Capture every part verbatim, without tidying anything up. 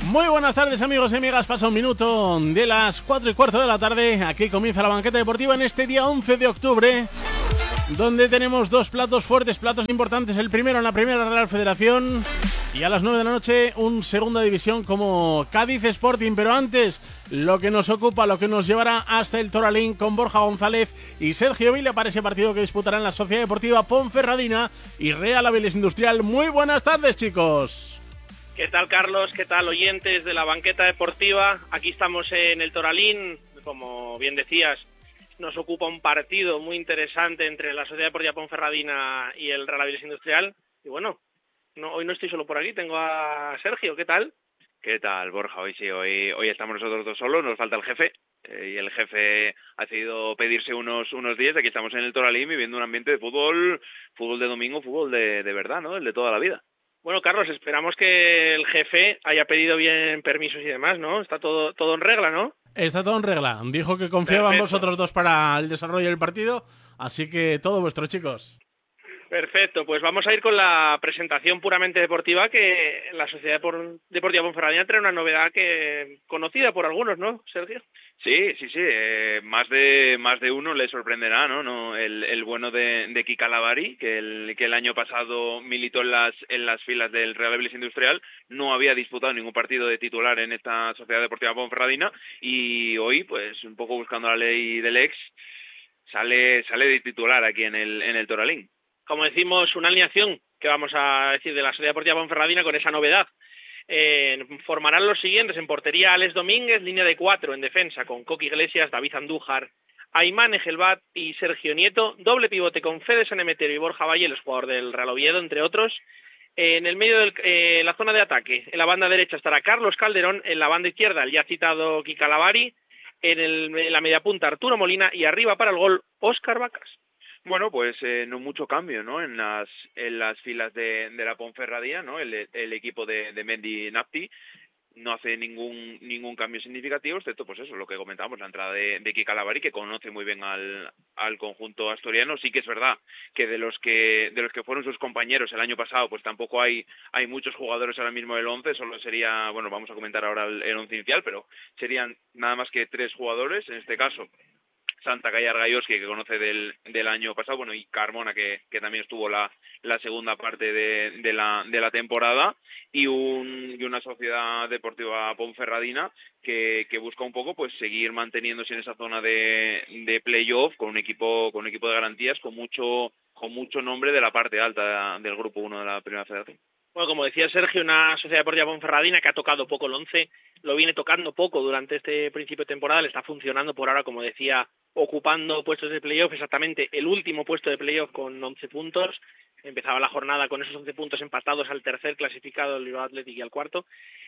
Muy buenas tardes, amigos y amigas. Pasa un minuto de las cuatro y cuarto de la tarde. Aquí comienza la banqueta deportiva en este día once de octubre, donde tenemos dos platos fuertes, platos importantes. El primero en la Primera Real Federación y a las nueve de la noche un Segunda División como Cádiz Sporting. Pero antes, lo que nos ocupa, lo que nos llevará hasta el Toralín con Borja González y Sergio Vila para ese partido que disputarán la Sociedad Deportiva Ponferradina y Real Avilés Industrial. Muy buenas tardes, chicos. ¿Qué tal, Carlos? ¿Qué tal, oyentes de la banqueta deportiva? Aquí estamos en el Toralín. Como bien decías, nos ocupa un partido muy interesante entre la Sociedad Deportiva Ponferradina y el Real Avilés Industrial. Y bueno, no, hoy no estoy solo por aquí, tengo a Sergio. ¿Qué tal? ¿Qué tal, Borja? Hoy sí, hoy, hoy estamos nosotros dos solos, nos falta el jefe. Eh, y el jefe ha decidido pedirse unos unos días. Aquí estamos en el Toralín viviendo un ambiente de fútbol, fútbol de domingo, fútbol de, de verdad, ¿no? El de toda la vida. Bueno, Carlos, esperamos que el jefe haya pedido bien permisos y demás, ¿no? Está todo todo en regla, ¿no? Está todo en regla. Dijo que confiaba en vosotros dos para el desarrollo del partido, así que todo vuestro, chicos. Perfecto, pues vamos a ir con la presentación puramente deportiva, que la Sociedad Deportiva Ponferradina trae una novedad que conocida por algunos, ¿no, Sergio? Sí, sí, sí, eh, más de más de uno le sorprenderá, ¿no? no el, el bueno de, de Kika Lavari, que el que el año pasado militó en las en las filas del Real Avilés Industrial, no había disputado ningún partido de titular en esta Sociedad Deportiva Ponferradina y hoy, pues un poco buscando la ley del ex, sale sale de titular aquí en el en el Toralín. Como decimos, una alineación que vamos a decir de la Sociedad Deportiva Ponferradina con esa novedad. Eh, formarán los siguientes: en portería Alex Domínguez, línea de cuatro en defensa con Coqui Iglesias, David Andújar, Aymán Egelbat y Sergio Nieto, doble pivote con Fede Sanemeterio y Borja Valle, el jugador del Real Oviedo, entre otros. Eh, en el medio de eh, la zona de ataque, en la banda derecha estará Carlos Calderón, en la banda izquierda el ya citado Kika Lavari, en, el, en la media punta Arturo Molina y arriba para el gol Óscar Vacas. Bueno, pues eh, no mucho cambio, ¿no? En las en las filas de, de la Ponferradina, ¿no? El, el equipo de, de Mendy Napti no hace ningún ningún cambio significativo, excepto pues eso, lo que comentábamos, la entrada de, de Kika Lavari, que conoce muy bien al al conjunto asturiano. Sí que es verdad que de los que de los que fueron sus compañeros el año pasado, pues tampoco hay hay muchos jugadores ahora mismo del once, solo sería, bueno, vamos a comentar ahora el, el once inicial, pero serían nada más que tres jugadores, en este caso Santa Gallargayoski, que conoce del del año pasado, bueno, y Carmona, que que también estuvo la la segunda parte de de la de la temporada, y un y una Sociedad Deportiva Ponferradina que que busca un poco pues seguir manteniéndose en esa zona de de playoff con un equipo con un equipo de garantías con mucho con mucho nombre de la parte alta del grupo uno de la Primera Federación. Bueno, como decía Sergio, una Sociedad Deportiva Ponferradina que ha tocado poco el once, lo viene tocando poco durante este principio de temporada, le está funcionando por ahora, como decía, ocupando puestos de playoff, exactamente el último puesto de playoff con once puntos. Empezaba la jornada con esos once puntos empatados al tercer clasificado, el Bilbao Athletic, y al cuarto.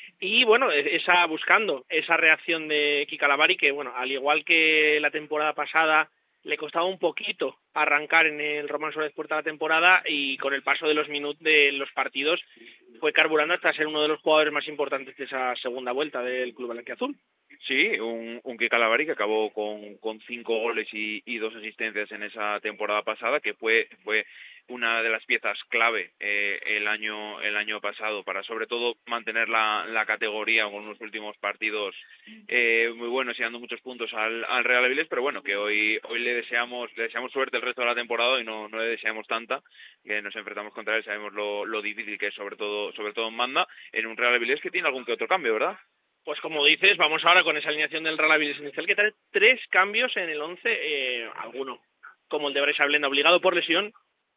Y bueno, esa buscando esa reacción de Kika Lavari, que bueno, al igual que la temporada pasada, le costaba un poquito arrancar en el Román Suárez Puerta de la temporada, y con el paso de los minutos de los partidos fue carburando hasta ser uno de los jugadores más importantes de esa segunda vuelta del club blanquiazul. Sí, un, un Kika Lavari que acabó con, con cinco goles y, y dos asistencias en esa temporada pasada, que fue fue una de las piezas clave eh, el año el año pasado para sobre todo mantener la, la categoría con unos últimos partidos eh, muy buenos y dando muchos puntos al, al Real Avilés, pero bueno, que hoy hoy le deseamos le deseamos suerte el resto de la temporada y no no le deseamos tanta, que nos enfrentamos contra él, sabemos lo, lo difícil que es, sobre todo sobre todo en Manda, en un Real Avilés que tiene algún que otro cambio, ¿verdad? Pues como dices, vamos ahora con esa alineación del Real Avilés Industrial, que trae tres cambios en el once, eh, alguno como el de Brais Ablenda, obligado por lesión,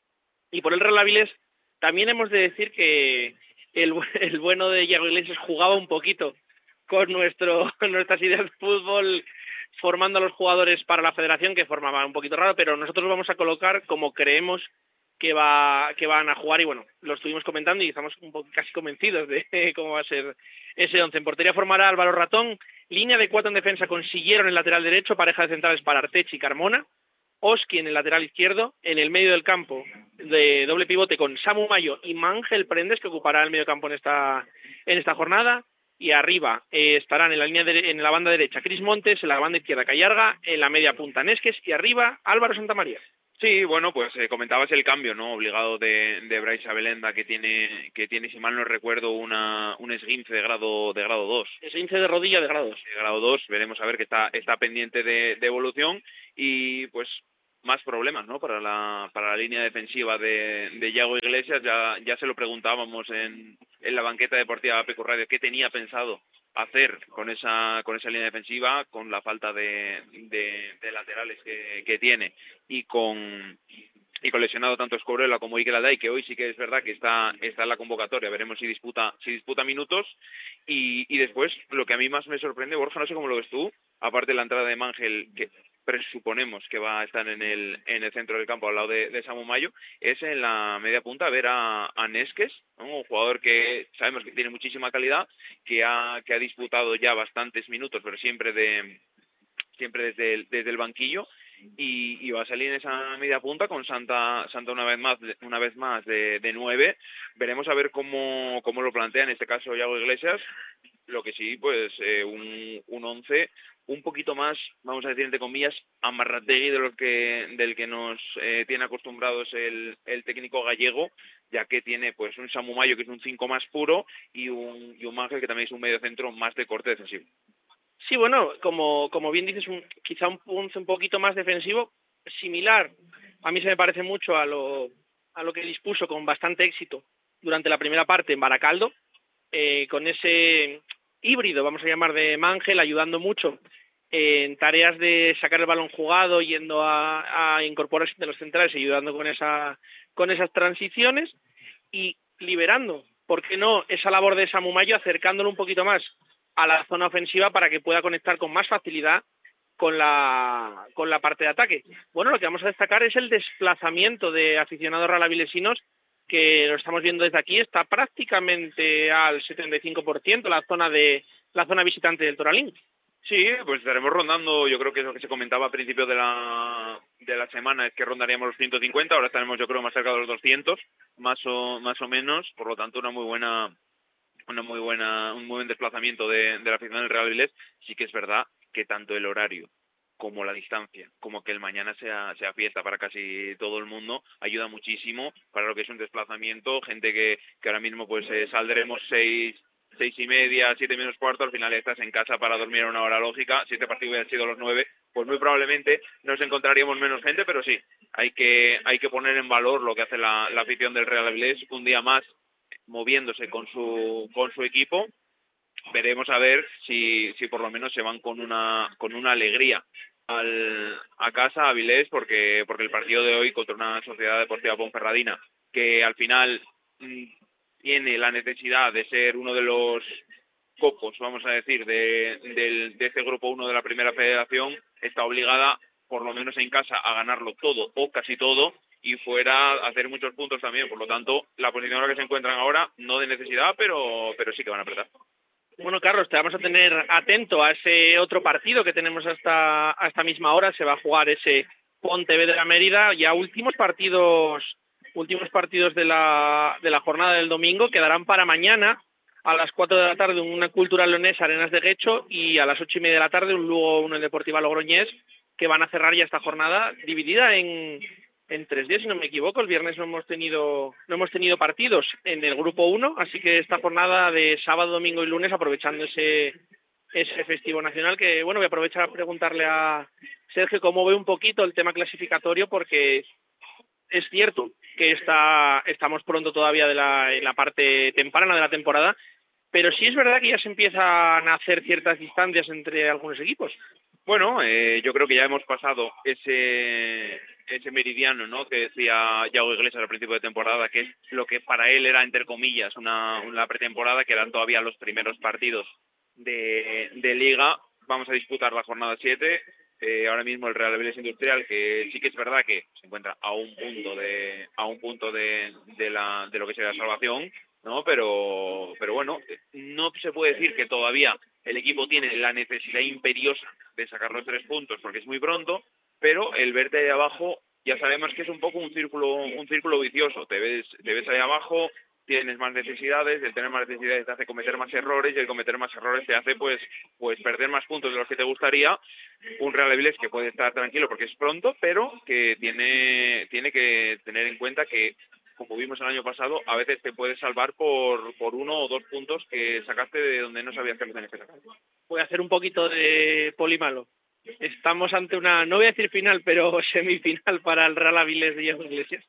y por el Real Avilés también hemos de decir que el, el bueno de Iago Iglesias jugaba un poquito con nuestro con nuestras ideas de fútbol, formando a los jugadores para la federación, que formaba un poquito raro, pero nosotros vamos a colocar como creemos que va que van a jugar, y bueno, lo estuvimos comentando y estamos un poco casi convencidos de cómo va a ser ese once. En portería formará Álvaro Ratón, línea de cuatro en defensa con Sillero en el lateral derecho, pareja de centrales para Artechi y Carmona, Oski en el lateral izquierdo, en el medio del campo de doble pivote con Samu Mayo y Mangel Prendes, que ocupará el medio campo en esta en esta jornada, y arriba eh, estarán en la línea de, en la banda derecha Cris Montes, en la banda izquierda Callarga, en la media punta Nesques y arriba Álvaro Santamaría. Sí, bueno, pues eh, comentabas el cambio, ¿no? Obligado de, de Brais Abelenda, que tiene, que tiene, si mal no recuerdo, una, un esguince de grado, de grado dos. Esguince de rodilla de grado dos. De grado dos, veremos a ver que está, está pendiente de, de evolución y pues más problemas, ¿no? Para la, para la línea defensiva de, de Yago Iglesias, ya, ya se lo preguntábamos en, en la banqueta deportiva P Q Radio, qué tenía pensado hacer con esa con esa línea defensiva, con la falta de, de, de laterales que, que tiene y con y con lesionado tanto Escobrela como Iker Alday, que hoy sí que es verdad que está está en la convocatoria, veremos si disputa si disputa minutos y, y después lo que a mí más me sorprende, Borja, no sé cómo lo ves tú, aparte de la entrada de Mangel, que presuponemos que va a estar en el en el centro del campo al lado de, de Samu Mayo, es en la media punta ver a, a Nesques, ¿no? Un jugador que sabemos que tiene muchísima calidad, que ha que ha disputado ya bastantes minutos, pero siempre de siempre desde el, desde el banquillo y, y va a salir en esa media punta con Santa Santa una vez más una vez más de, de nueve. Veremos a ver cómo cómo lo plantea en este caso Yago Iglesias. Lo que sí, pues eh, un un once un poquito más, vamos a decir entre comillas, amarrategui de lo que del que nos eh, tiene acostumbrados el, el técnico gallego, ya que tiene pues un Samu Mayo que es un cinco más puro y un y un Mangel que también es un medio centro más de corte defensivo. Sí, bueno, como como bien dices, un, quizá un once un poquito más defensivo, similar, a mí se me parece mucho a lo a lo que dispuso con bastante éxito durante la primera parte en Baracaldo, eh, con ese híbrido, vamos a llamar, de Mangel, ayudando mucho en tareas de sacar el balón jugado, yendo a, a incorporarse de los centrales y ayudando con esa con esas transiciones y liberando, ¿por qué no?, esa labor de Samu Mayo, acercándolo un poquito más a la zona ofensiva para que pueda conectar con más facilidad con la con la parte de ataque. Bueno, lo que vamos a destacar es el desplazamiento de aficionados ralavilesinos, que lo estamos viendo desde aquí, está prácticamente al setenta y cinco por ciento la zona de la zona visitante del Toralín. Sí, pues estaremos rondando, yo creo que es lo que se comentaba a principios de la de la semana, es que rondaríamos los ciento cincuenta, ahora estaremos yo creo más cerca de los doscientos, más o más o menos, por lo tanto una muy buena una muy buena un muy buen desplazamiento de, de la afición del Real Avilés. Sí que es verdad que tanto el horario como la distancia, como que el mañana sea sea fiesta para casi todo el mundo, ayuda muchísimo para lo que es un desplazamiento, gente que, que ahora mismo pues eh, saldremos seis seis y media, siete menos cuarto, al final estás en casa para dormir a una hora lógica. Si este partido hubiera sido a los nueve, pues muy probablemente nos encontraríamos menos gente, pero sí, hay que hay que poner en valor lo que hace la, la afición del Real Avilés, un día más moviéndose con su con su equipo. Veremos a ver si si por lo menos se van con una con una alegría al a casa a Avilés, porque porque el partido de hoy contra una Sociedad Deportiva Ponferradina que al final mmm, tiene la necesidad de ser uno de los copos, vamos a decir, de, de, de este grupo uno de la primera federación, está obligada, por lo menos en casa, a ganarlo todo o casi todo, y fuera a hacer muchos puntos también. Por lo tanto, la posición en la que se encuentran ahora, no de necesidad, pero, pero sí que van a apretar. Bueno, Carlos, te vamos a tener atento a ese otro partido que tenemos hasta, hasta esta misma hora. Se va a jugar ese Pontevedra Mérida, ya últimos partidos últimos partidos de la de la jornada del domingo. Quedarán para mañana a las cuatro de la tarde una Cultural Leonesa Arenas de Guecho, y a las ocho y media de la tarde un Lugo uno en Deportiva Logroñés, que van a cerrar ya esta jornada dividida en en tres días, si no me equivoco. El viernes no hemos tenido no hemos tenido partidos en el grupo uno, así que esta jornada de sábado, domingo y lunes, aprovechando ese ese festivo nacional, que bueno, voy a aprovechar a preguntarle a Sergio cómo ve un poquito el tema clasificatorio, porque es cierto que está estamos pronto todavía de la en la parte temprana de la temporada, pero sí es verdad que ya se empiezan a hacer ciertas distancias entre algunos equipos. Bueno, eh, yo creo que ya hemos pasado ese ese meridiano, ¿no?, que decía Yago Iglesias al principio de temporada, que es lo que para él era, entre comillas, una, una pretemporada, que eran todavía los primeros partidos de, de Liga. Vamos a disputar la jornada siete. Eh, ahora mismo el Real Avilés Industrial, que sí que es verdad que se encuentra a un punto de a un punto de de la de lo que sería la salvación, ¿no? Pero pero bueno, no se puede decir que todavía el equipo tiene la necesidad imperiosa de sacar los tres puntos, porque es muy pronto, pero el verte ahí abajo ya sabemos que es un poco un círculo un círculo vicioso. Te ves te ves ahí abajo, tienes más necesidades, el tener más necesidades te hace cometer más errores y el cometer más errores te hace pues pues perder más puntos de los que te gustaría. Un Real Avilés que puede estar tranquilo porque es pronto, pero que tiene tiene que tener en cuenta que, como vimos el año pasado, a veces te puedes salvar por por uno o dos puntos que sacaste de donde no sabías que lo tenías que sacar. Voy a hacer un poquito de polimalo. Estamos ante una, no voy a decir final, pero semifinal para el Real Avilés de Diego Iglesias.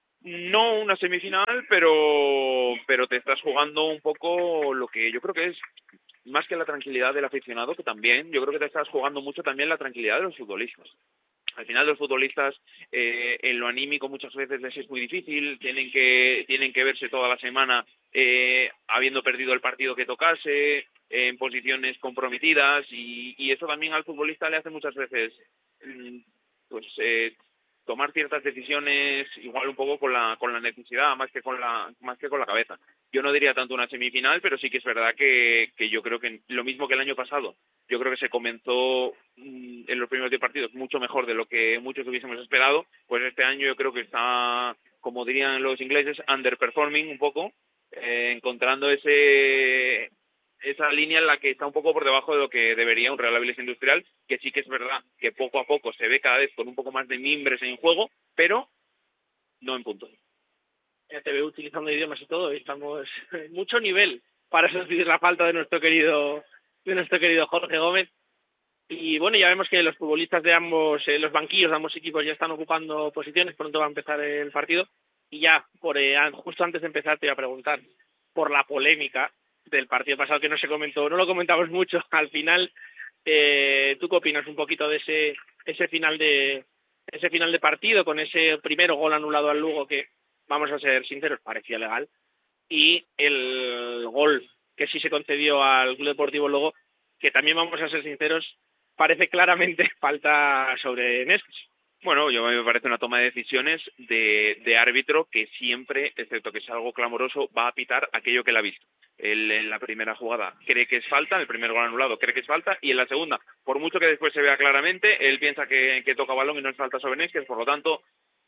No una semifinal, pero pero te estás jugando un poco lo que yo creo que es más que la tranquilidad del aficionado, que también, yo creo que te estás jugando mucho también la tranquilidad de los futbolistas. Al final los futbolistas eh, en lo anímico muchas veces les es muy difícil, tienen que tienen que verse toda la semana eh, habiendo perdido el partido que tocase, eh, en posiciones comprometidas, y, y eso también al futbolista le hace muchas veces mm, pues eh, tomar ciertas decisiones igual un poco con la con la necesidad más que con la más que con la cabeza. Yo no diría tanto una semifinal, pero sí que es verdad que, que yo creo que lo mismo que el año pasado, yo creo que se comenzó mmm, en los primeros diez partidos mucho mejor de lo que muchos hubiésemos esperado, pues este año yo creo que está, como dirían los ingleses, underperforming un poco, eh, encontrando ese esa línea en la que está un poco por debajo de lo que debería un Real Avilés Industrial, que sí que es verdad que poco a poco se ve cada vez con un poco más de mimbres en juego, pero no en puntos. Ya te veo utilizando idiomas y todo, y estamos en mucho nivel para sustituir la falta de nuestro querido de nuestro querido Jorge Gómez. Y bueno, ya vemos que los futbolistas de ambos, eh, los banquillos de ambos equipos ya están ocupando posiciones, pronto va a empezar el partido. Y ya, por eh, justo antes de empezar te voy a preguntar por la polémica del partido pasado que no se comentó, no lo comentamos mucho al final. Eh, ¿Tú qué opinas un poquito de ese ese final de ese final de partido con ese primero gol anulado al Lugo que, vamos a ser sinceros, parecía legal, y el gol que sí se concedió al Club Deportivo Lugo, que también, vamos a ser sinceros, parece claramente falta sobre Neskis? Bueno, yo me parece una toma de decisiones de, de árbitro que siempre, excepto que sea algo clamoroso, va a pitar aquello que él ha visto. Él en la primera jugada cree que es falta, en el primer gol anulado cree que es falta, y en la segunda, por mucho que después se vea claramente, él piensa que, que toca balón y no es falta sobre Neskis, por lo tanto,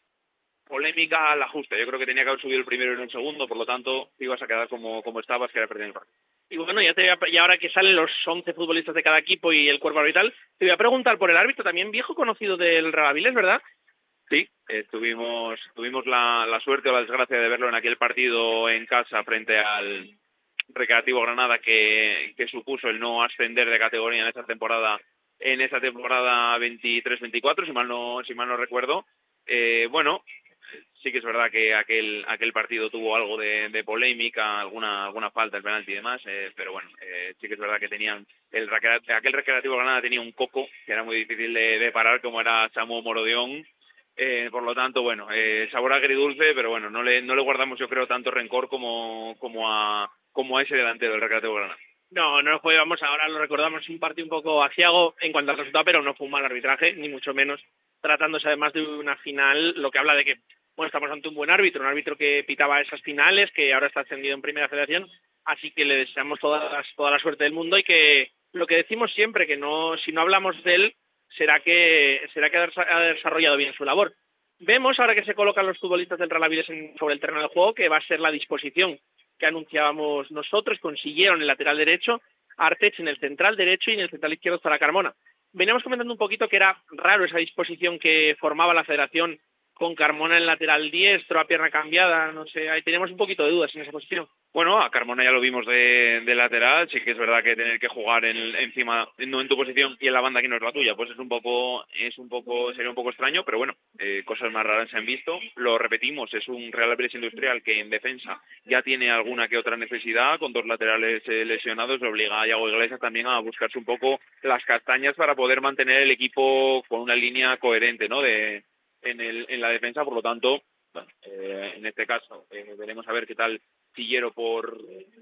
polémica la justa. Yo creo que tenía que haber subido el primero y no el segundo, por lo tanto, ibas a quedar como, como estabas, que era perder el partido. Y bueno, ya te voy a, y ahora que salen los once futbolistas de cada equipo y el cuerpo arbitral, te voy a preguntar por el árbitro, también viejo conocido del Real Avilés, ¿verdad? Sí, eh, tuvimos tuvimos la, la suerte o la desgracia de verlo en aquel partido en casa frente al Recreativo Granada que, que supuso el no ascender de categoría en esa temporada en esa temporada veintitrés veinticuatro, si mal no si mal no recuerdo. Eh, bueno, sí que es verdad que aquel aquel partido tuvo algo de, de polémica, alguna alguna falta, el penalti y demás, eh, pero bueno, eh, sí que es verdad que tenían el aquel Recreativo Granada tenía un coco que era muy difícil de, de parar, como era Samu Morodeón. Eh, por lo tanto, bueno, eh, sabor agridulce, pero bueno, no le no le guardamos, yo creo, tanto rencor como como a como a ese delantero del Recreativo Granada. No, no fue, vamos, ahora lo recordamos, un partido un poco aciago en cuanto al resultado, pero no fue un mal arbitraje, ni mucho menos, tratándose además de una final, lo que habla de que, bueno, estamos ante un buen árbitro, un árbitro que pitaba esas finales, que ahora está ascendido en Primera Federación, así que le deseamos toda la, toda la suerte del mundo, y que lo que decimos siempre, que no, si no hablamos de él, será que será que ha desarrollado bien su labor. Vemos ahora que se colocan los futbolistas del Real Avilés sobre el terreno de juego, que va a ser la disposición que anunciábamos nosotros. Consiguieron el lateral derecho, Artech en el central derecho y en el central izquierdo Zara Carmona. Veníamos comentando un poquito que era raro esa disposición que formaba la federación con Carmona en lateral diestro, a pierna cambiada, no sé, ahí teníamos un poquito de dudas en esa posición. Bueno, a Carmona ya lo vimos de, de lateral, sí que es verdad que tener que jugar en, encima, no en tu posición y en la banda que no es la tuya, pues es un poco, es un poco, sería un poco extraño, pero bueno, eh, cosas más raras se han visto. Lo repetimos, es un Real Avilés Industrial que en defensa ya tiene alguna que otra necesidad, con dos laterales eh, lesionados, le obliga a Iago Iglesias también a buscarse un poco las castañas para poder mantener el equipo con una línea coherente, ¿no? De en el en la defensa, por lo tanto, bueno, eh, en este caso eh, veremos a ver qué tal Cillero por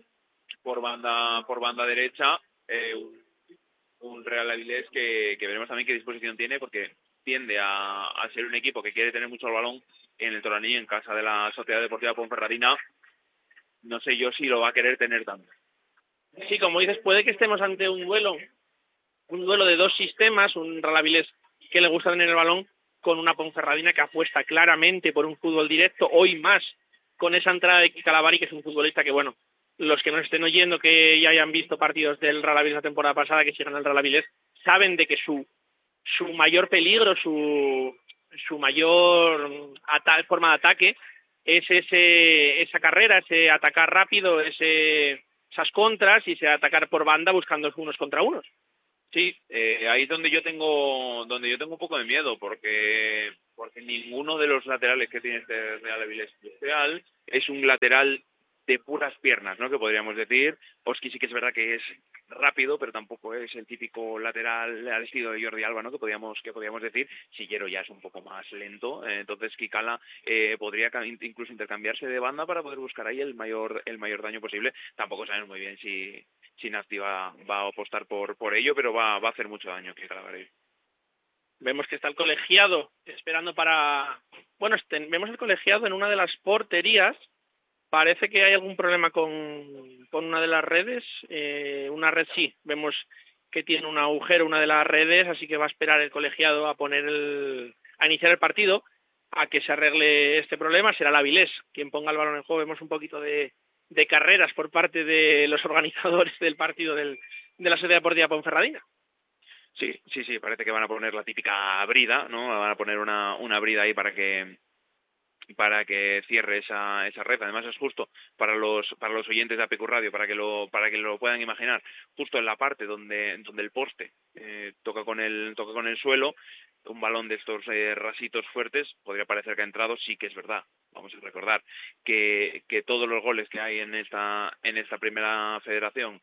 por banda por banda derecha, eh, un, un Real Avilés que, que veremos también qué disposición tiene, porque tiende a, a ser un equipo que quiere tener mucho el balón en el Toraní, en casa de la Sociedad Deportiva Ponferradina. No sé yo si lo va a querer tener tanto. Sí, como dices, puede que estemos ante un duelo, un duelo de dos sistemas, un Real Avilés que le gusta tener el balón, con una Ponferradina que apuesta claramente por un fútbol directo, hoy más con esa entrada de Calavari, que es un futbolista que, bueno, los que nos estén oyendo, que ya hayan visto partidos del Real Avilés la temporada pasada, que sigan al Real Avilés, saben de que su su mayor peligro, su su mayor ata- forma de ataque es ese esa carrera, ese atacar rápido, ese esas contras y ese atacar por banda buscando unos contra unos. Sí, eh, ahí es donde yo tengo donde yo tengo un poco de miedo, porque porque ninguno de los laterales que tiene este Real Avilés Industrial es un lateral de puras piernas, ¿no? Que podríamos decir. Oski sí que es verdad que es rápido, pero tampoco es el típico lateral al estilo de Jordi Alba, ¿no? Que podríamos que podríamos decir. Sillero ya es un poco más lento, eh, entonces Kikala eh, podría incluso intercambiarse de banda para poder buscar ahí el mayor el mayor daño posible. Tampoco sabemos muy bien si si Nafti va, va a apostar por por ello, pero va va a hacer mucho daño Kikala Garay. Vemos que está el colegiado esperando para... Bueno, este, vemos el colegiado en una de las porterías. Parece que hay algún problema con, con una de las redes. Eh, una red sí, vemos que tiene un agujero una de las redes, así que va a esperar el colegiado a poner el, a iniciar el partido, a que se arregle este problema. Será el Avilés quien ponga el balón en juego. Vemos un poquito de, de carreras por parte de los organizadores del partido del, de la Sociedad Deportiva Ponferradina. Sí, sí, sí, parece que van a poner la típica brida, ¿no? Van a poner una, una brida ahí para que para que cierre esa esa red. Además es justo para los para los oyentes de A P Q Radio, para que lo para que lo puedan imaginar, justo en la parte donde donde el poste eh, toca con el toca con el suelo. Un balón de estos eh, rasitos fuertes podría parecer que ha entrado. Sí que es verdad, vamos a recordar que que todos los goles que hay en esta en esta primera federación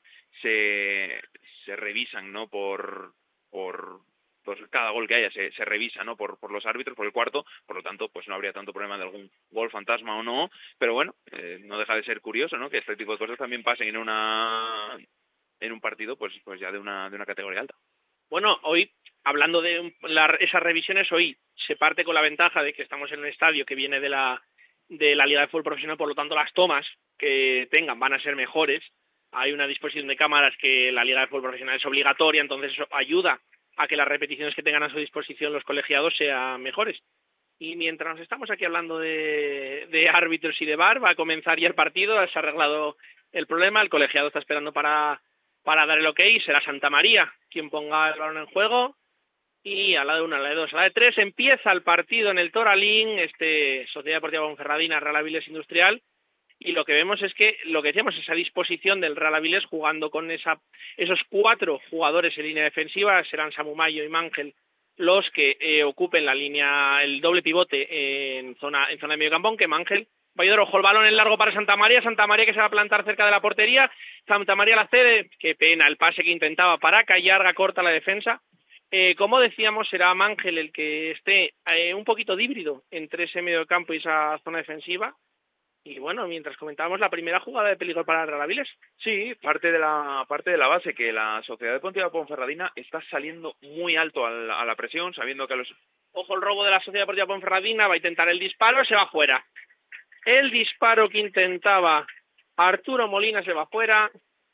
se se revisan, ¿no? por por pues cada gol que haya se, se revisa, ¿no? por por los árbitros, por el cuarto, por lo tanto pues no habría tanto problema de algún gol fantasma o no, pero bueno, eh, no deja de ser curioso, ¿no? Que este tipo de cosas también pasen en una en un partido pues pues ya de una de una categoría alta. Bueno, hoy, hablando de la, esas revisiones, hoy se parte con la ventaja de que estamos en un estadio que viene de la de la Liga de Fútbol Profesional, por lo tanto las tomas que tengan van a ser mejores. Hay una disposición de cámaras que la Liga de Fútbol Profesional es obligatoria, entonces eso ayuda a que las repeticiones que tengan a su disposición los colegiados sean mejores. Y mientras nos estamos aquí hablando de, de árbitros y de V A R, va a comenzar ya el partido, se ha arreglado el problema, el colegiado está esperando para, para dar el ok, será Santa María quien ponga el balón en juego, y a la de una, a la de dos, a la de tres empieza el partido en el Toralín, este Sociedad Deportiva Ponferradina, Real Avilés Industrial, y lo que vemos es que, lo que decíamos, esa disposición del Real Avilés jugando con esa esos cuatro jugadores en línea defensiva, serán Samu Mayo y Mangel los que eh, ocupen la línea, el doble pivote en zona en zona de medio campo, aunque Mangel va a dar ojo el balón en largo para Santa María, Santa María que se va a plantar cerca de la portería, Santa María la cede, qué pena el pase que intentaba para Callarga, corta la defensa. Eh, como decíamos, será Mangel el que esté eh, un poquito de híbrido entre ese medio campo y esa zona defensiva. Y bueno, mientras comentábamos la primera jugada de peligro para el Real Avilés. Sí, parte de la parte de la base que la Sociedad Deportiva Ponferradina está saliendo muy alto a la, a la presión, sabiendo que los... Ojo el robo de la Sociedad Deportiva Ponferradina, va a intentar el disparo, se va fuera. El disparo que intentaba Arturo Molina se va fuera.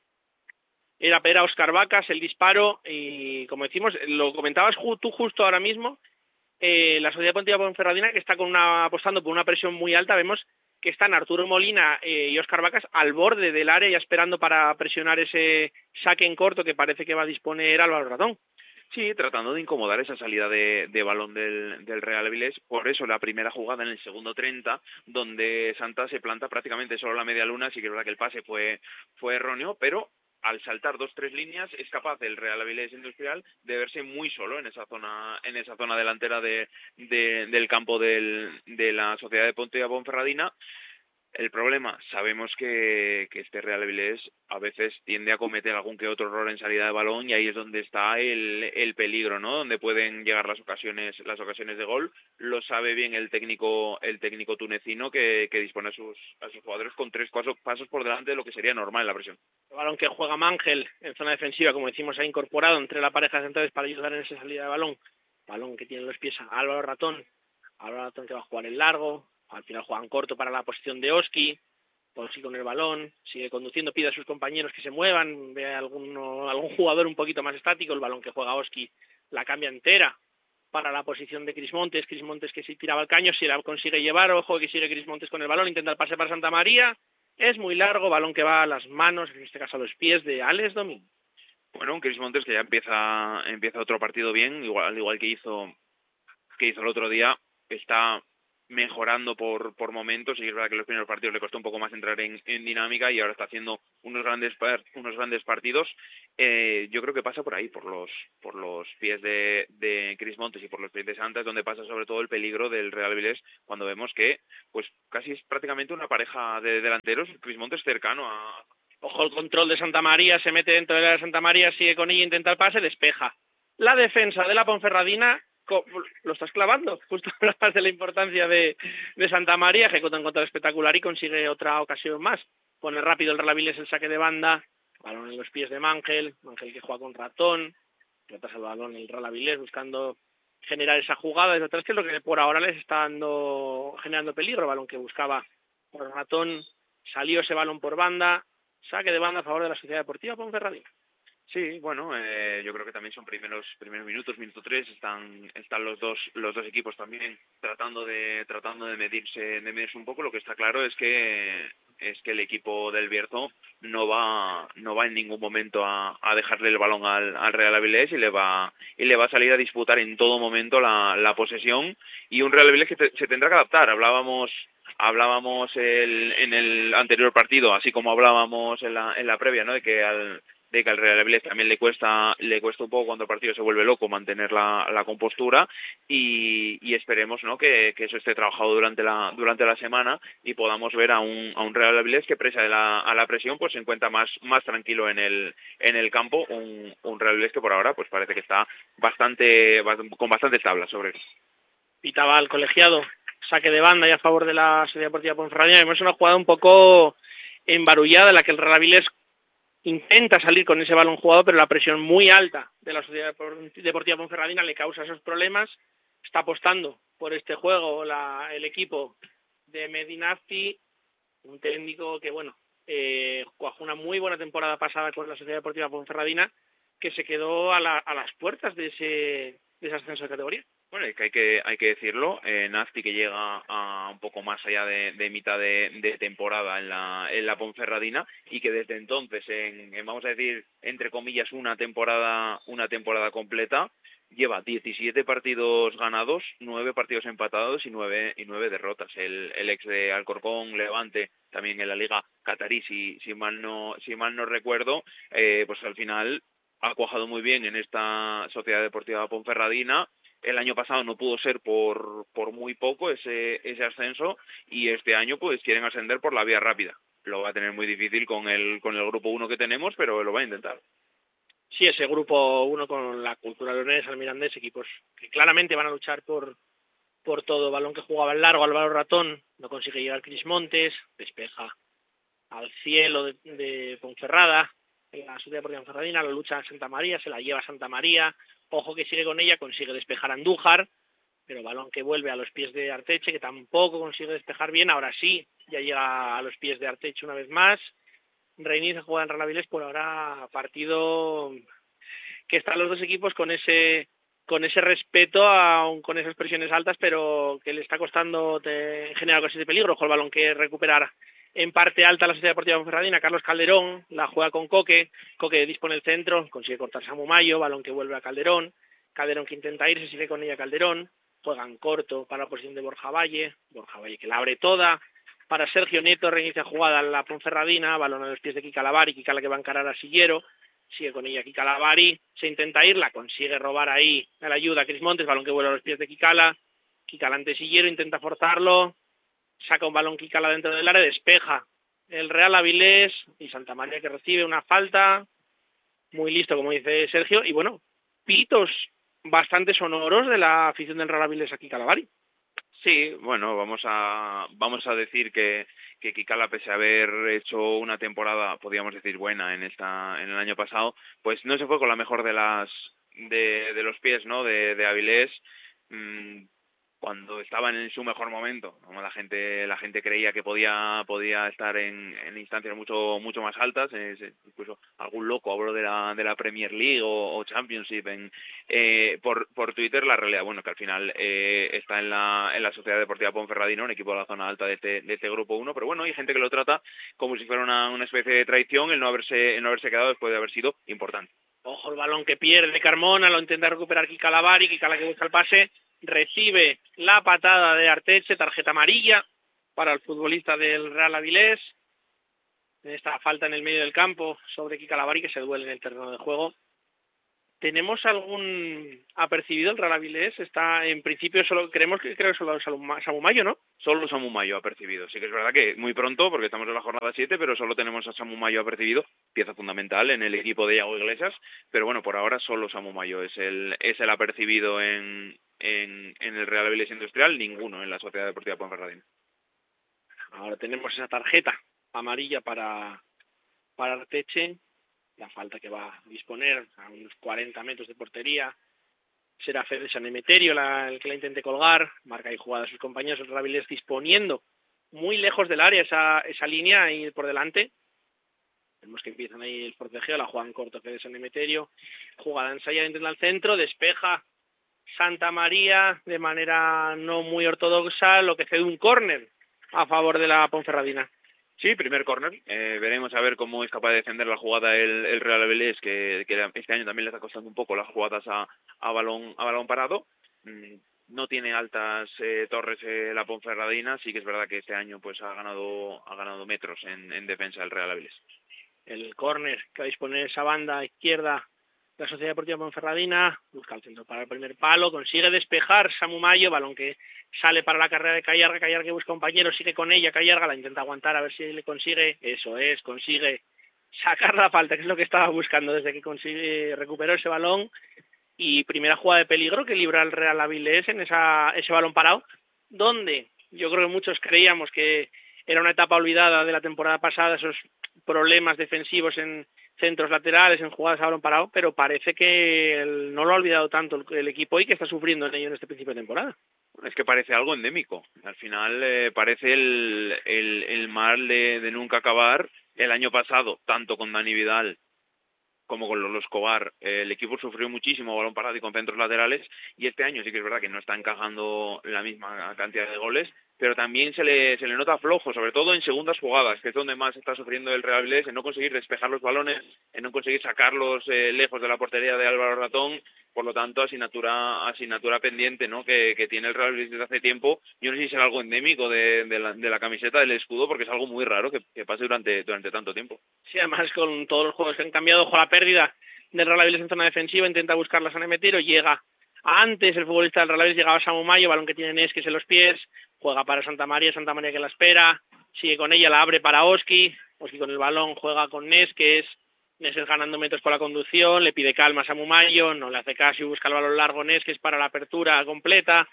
Era para Óscar Vacas el disparo y, como decimos, lo comentabas tú justo ahora mismo, eh, la Sociedad Deportiva Ponferradina que está con una apostando por una presión muy alta, vemos que están Arturo Molina eh, y Óscar Vacas al borde del área ya esperando para presionar ese saque en corto que parece que va a disponer Álvaro Ratón. Sí, tratando de incomodar esa salida de, de balón del, del Real Avilés. Por eso la primera jugada en el segundo treinta, donde Santa se planta prácticamente solo la media luna. Sí que es verdad que el pase fue, fue erróneo, pero al saltar dos tres líneas es capaz el Real Avilés Industrial de verse muy solo en esa zona en esa zona delantera de, de del campo del, de la Sociedad Deportiva Ponferradina. El problema, sabemos que, que este Real Avilés a veces tiende a cometer algún que otro error en salida de balón y ahí es donde está el, el peligro, ¿no? Donde pueden llegar las ocasiones las ocasiones de gol. Lo sabe bien el técnico el técnico tunecino que, que dispone a sus a sus jugadores con tres cuatro pasos por delante de lo que sería normal en la presión. El balón que juega Mangel en zona defensiva, como decimos, ha incorporado entre la pareja de centrales para ayudar en esa salida de balón. Balón que tiene los pies a Álvaro Ratón. Álvaro Ratón que va a jugar en largo. Al final juegan corto para la posición de Oski. Oski con el balón, sigue conduciendo, pide a sus compañeros que se muevan, ve a alguno, algún jugador un poquito más estático, el balón que juega Oski la cambia entera para la posición de Cris Montes, Cris Montes que si tiraba el caño, si la consigue llevar, ojo que sigue Cris Montes con el balón, intenta el pase para Santa María, es muy largo, balón que va a las manos, en este caso a los pies de Alex Domínguez. Bueno, un Cris Montes que ya empieza empieza otro partido bien, igual al igual que hizo que hizo el otro día, está mejorando por por momentos, y es verdad que los primeros partidos le costó un poco más entrar en, en dinámica y ahora está haciendo unos grandes unos grandes partidos. Eh, yo creo que pasa por ahí, por los por los pies de, de Cris Montes y por los pies de Santa, es donde pasa sobre todo el peligro del Real Avilés, cuando vemos que pues casi es prácticamente una pareja de delanteros, Cris Montes cercano a... Ojo el control de Santa María, se mete dentro de la Santa María, sigue con ella, intenta el pase, despeja. La defensa de la Ponferradina lo estás clavando, justo hablas de la importancia de, de Santa María, ejecuta un control espectacular y consigue otra ocasión más. Pone rápido el Real Avilés el saque de banda, balón en los pies de Mangel, Mangel que juega con Ratón, retrasa el balón el Real Avilés buscando generar esa jugada desde atrás, que es lo que por ahora les está dando generando peligro, balón que buscaba por Ratón, salió ese balón por banda, saque de banda a favor de la Sociedad Deportiva Ponferradina. Sí, bueno, eh, yo creo que también son primeros primeros minutos, minuto tres, están están los dos los dos equipos también tratando de tratando de medirse de medirse un poco. Lo que está claro es que es que el equipo del Bierzo no va no va en ningún momento a, a dejarle el balón al, al Real Avilés y le va y le va a salir a disputar en todo momento la, la posesión, y un Real Avilés que te, se tendrá que adaptar. Hablábamos hablábamos el, en el anterior partido, así como hablábamos en la en la previa, ¿no? De que al de que al Real Avilés también le cuesta le cuesta un poco cuando el partido se vuelve loco mantener la, la compostura, y, y esperemos, ¿no? que, que eso esté trabajado durante la durante la semana y podamos ver a un a un Real Avilés que presa de la, a la presión pues se encuentra más más tranquilo en el en el campo, un, un Real Avilés que por ahora pues parece que está bastante con bastantes tablas sobre él. Pitaba al colegiado, saque de banda y a favor de la Sociedad Deportiva Ponferradina. Vemos una jugada un poco embarullada en la que el Real Avilés intenta salir con ese balón jugado, pero la presión muy alta de la Sociedad Deportiva Ponferradina le causa esos problemas. Está apostando por este juego la, el equipo de Medinafti, un técnico que, bueno, eh, cuajó una muy buena temporada pasada con la Sociedad Deportiva Ponferradina, que se quedó a, la, a las puertas de ese, de ese ascenso de categoría. Bueno, y que hay que hay que decirlo, eh, Nafti que llega a un poco más allá de, de mitad de, de temporada en la en la Ponferradina, y que desde entonces en, en vamos a decir entre comillas una temporada una temporada completa lleva diecisiete partidos ganados, nueve partidos empatados y nueve y nueve derrotas. El, el ex de Alcorcón, Levante, también en la Liga Catarí, si si mal no si mal no recuerdo, eh, pues al final ha cuajado muy bien en esta Sociedad Deportiva Ponferradina. El año pasado no pudo ser por por muy poco ese ese ascenso, y este año pues quieren ascender por la vía rápida. Lo va a tener muy difícil con el con el grupo uno que tenemos, pero lo va a intentar. Sí, ese grupo uno con la Cultura Leonesa, el Mirandés, equipos que claramente van a luchar por por todo. Balón que jugaba el largo, Álvaro Ratón, no consigue llegar Cris Montes, despeja al cielo de, de Ponferrada, en la Sociedad Deportiva Ponferradina, la lucha a Santa María, se la lleva Santa María, ojo que sigue con ella, consigue despejar a Andújar, pero balón que vuelve a los pies de Arteche, que tampoco consigue despejar bien, ahora sí, ya llega a los pies de Arteche una vez más, reinicia juega en Real Avilés, por ahora partido que están los dos equipos con ese con ese respeto, aun con esas presiones altas, pero que le está costando te, generar ocasiones de peligro. Ojo el balón que recuperar en parte alta la Sociedad Deportiva Ponferradina, Carlos Calderón, la juega con Coque, Coque dispone el centro, consigue cortar Samu Mayo, balón que vuelve a Calderón, Calderón que intenta irse, sigue con ella Calderón, juegan corto para la posición de Borja Valle, Borja Valle que la abre toda, para Sergio Nieto, reinicia jugada la Ponferradina, balón a los pies de Kika Lavari, Kika la que va a encarar a Sillero, sigue con ella Kika Lavari, se intenta ir, la consigue robar ahí a la ayuda Cris Montes, balón que vuelve a los pies de Kikala, Kikala ante Sillero, intenta forzarlo, saca un balón Kikala dentro del área, despeja el Real Avilés y Santa María que recibe una falta, muy listo como dice Sergio, y bueno, pitos bastante sonoros de la afición del Real Avilés aquí Calavari. Sí, bueno, vamos a vamos a decir que que Kikala, pese a haber hecho una temporada, podríamos decir buena en esta en el año pasado, pues no se fue con la mejor de las de, de los pies, ¿no? De, de Avilés. Mm, cuando estaban en su mejor momento, como la gente la gente creía que podía podía estar en, en instancias mucho mucho más altas, eh, incluso algún loco habló de la de la Premier League o, o Championship en eh, por por Twitter. La realidad, bueno, que al final eh, está en la en la Sociedad Deportiva Ponferradina, un equipo de la zona alta de este de este grupo uno, pero bueno, hay gente que lo trata como si fuera una, una especie de traición el no haberse el no haberse quedado después de haber sido importante. Ojo el balón que pierde Carmona, lo intenta recuperar Kika Lavari, Kika la que busca el pase, recibe la patada de Arteche, tarjeta amarilla para el futbolista del Real Avilés. En esta falta en el medio del campo sobre Kika Lavari, que se duele en el terreno de juego. ¿Tenemos algún apercibido el Real Avilés? Está en principio solo, creemos que creo que solo Samu Mayo, ¿no? Solo Samu Mayo apercibido. Sí que es verdad que muy pronto, porque estamos en la jornada siete, pero solo tenemos a Samu Mayo apercibido, pieza fundamental en el equipo de Iago Iglesias, pero bueno, por ahora solo Samu Mayo es el es el apercibido en, en, en el Real Avilés Industrial, ninguno en la Sociedad Deportiva Ponferradina. Ahora tenemos esa tarjeta amarilla para, para Arteche. La falta que va a disponer a unos cuarenta metros de portería. Será Fede San Emeterio la, el que la intente colgar. Marca ahí jugada a sus compañeros. El Real Avilés disponiendo muy lejos del área esa, esa línea ahí por delante. Vemos que empiezan ahí el forcejeo. La juegan corto Fede San Emeterio. Jugada ensayada intenta al centro. Despeja Santa María de manera no muy ortodoxa. Lo que cede un córner a favor de la Ponferradina. Sí, primer córner. Eh, veremos a ver cómo es capaz de defender la jugada el, el Real Avilés, que, que este año también le está costando un poco las jugadas a, a balón a balón parado. Mm, no tiene altas eh, torres eh, la Ponferradina, sí que es verdad que este año pues ha ganado ha ganado metros en, en defensa del Real Avilés. El córner que va a disponer esa banda izquierda la Sociedad Deportiva Ponferradina, busca el centro para el primer palo, consigue despejar Samu Mayo, balón que sale para la carrera de Callarga, Callarga que busca compañero, sigue con ella, Callarga la intenta aguantar a ver si le consigue, eso es, consigue sacar la falta, que es lo que estaba buscando desde que consigue recuperó ese balón, y primera jugada de peligro que libra el Real Avilés en esa ese balón parado, donde yo creo que muchos creíamos que era una etapa olvidada de la temporada pasada, esos problemas defensivos en centros laterales, en jugadas a balón parado, pero parece que el, no lo ha olvidado tanto el, el equipo y que está sufriendo en ello en este principio de temporada. Es que parece algo endémico. Al final eh, parece el, el, el mal de, de nunca acabar. El año pasado, tanto con Dani Vidal como con Lolo Escobar, eh, el equipo sufrió muchísimo balón parado y con centros laterales, y este año sí que es verdad que no está encajando la misma cantidad de goles, pero también se le se le nota flojo, sobre todo en segundas jugadas, que es donde más está sufriendo el Real Avilés, en no conseguir despejar los balones, en no conseguir sacarlos eh, lejos de la portería de Álvaro Ratón. Por lo tanto, asignatura asignatura pendiente, ¿no?, que, que tiene el Real Avilés desde hace tiempo. Yo no sé si será algo endémico de, de, la, de la camiseta del escudo, porque es algo muy raro que, que pase durante durante tanto tiempo. Sí, además con todos los juegos que han cambiado, ojo la pérdida del Real Avilés en zona defensiva, intenta buscar la San Emeterio, llega antes el futbolista del Real Avilés, llegaba Samu Mayo, balón que tiene Nesques en los pies, juega para Santa María, Santa María que la espera, sigue con ella, la abre para Oski, Oski con el balón, juega con Nesques, Nesques ganando metros por la conducción, le pide calma a Samu Mayo, no le hace caso y busca el balón largo Nesques para la apertura completa,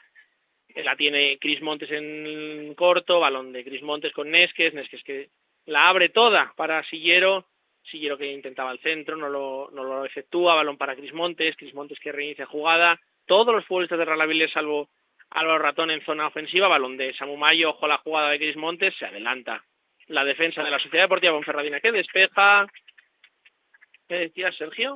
la tiene Cris Montes en corto, balón de Cris Montes con Nesques, Nesques que la abre toda para Sillero, Sillero que intentaba el centro, no lo, no lo efectúa, balón para Cris Montes, Cris Montes que reinicia jugada, todos los futbolistas de Real Avilés salvo Álvaro Ratón en zona ofensiva, balón de Samu Mayo, ojo a la jugada de Cris Montes, se adelanta la defensa de la Sociedad Deportiva Ponferradina que despeja. ¿Qué decías, Sergio?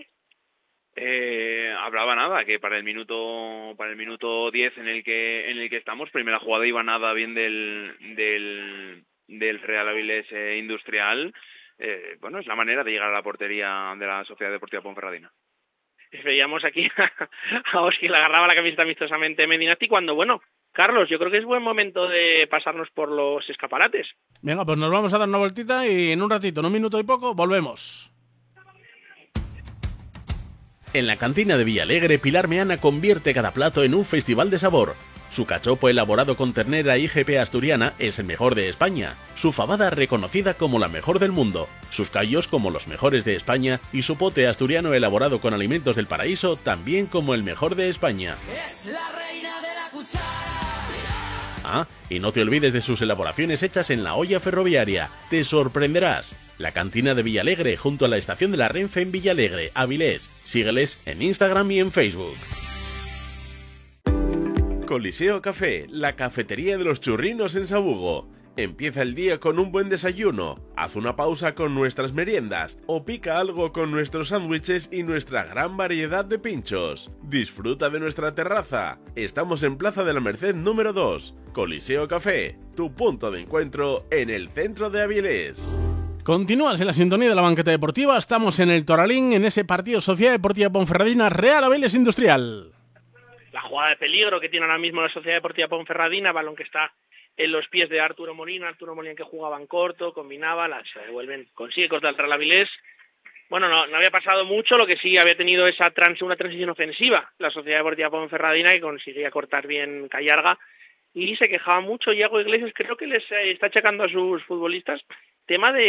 Eh, hablaba nada, que para el minuto para el minuto diez en el que en el que estamos, primera jugada iba nada bien del del, del Real Avilés eh, Industrial. Eh, bueno, es la manera de llegar a la portería de la Sociedad Deportiva Ponferradina. Veíamos aquí a Oski, le agarraba la camiseta amistosamente Medinati, cuando, bueno, Carlos, yo creo que es buen momento de pasarnos por los escaparates. Venga, pues nos vamos a dar una vueltita y en un ratito, en un minuto y poco, volvemos. En la cantina de Villalegre, Pilar Meana convierte cada plato en un festival de sabor. Su cachopo elaborado con ternera I G P asturiana es el mejor de España, su fabada reconocida como la mejor del mundo, sus callos como los mejores de España y su pote asturiano elaborado con alimentos del paraíso también como el mejor de España. Es la reina de la cuchara. Ah, y no te olvides de sus elaboraciones hechas en la olla ferroviaria, te sorprenderás. La cantina de Villalegre junto a la estación de la Renfe en Villalegre, Avilés. Sígueles en Instagram y en Facebook. Coliseo Café, la cafetería de los churrinos en Sabugo. Empieza el día con un buen desayuno, haz una pausa con nuestras meriendas o pica algo con nuestros sándwiches y nuestra gran variedad de pinchos. Disfruta de nuestra terraza. Estamos en Plaza de la Merced número dos. Coliseo Café, tu punto de encuentro en el centro de Avilés. Continúas en la sintonía de la banqueta deportiva. Estamos en el Toralín, en ese partido Sociedad Deportiva Ponferradina Real Avilés Industrial. La jugada de peligro que tiene ahora mismo la Sociedad Deportiva Ponferradina, balón que está en los pies de Arturo Molina, Arturo Molina que jugaba en corto, combinaba, la, se devuelven, consigue cortar el Real Avilés. Bueno, no, no había pasado mucho, lo que sí había tenido esa trans, una transición ofensiva, la Sociedad Deportiva Ponferradina, que conseguía cortar bien Callarga, y se quejaba mucho Iago Iglesias, creo que les eh, está achacando a sus futbolistas tema de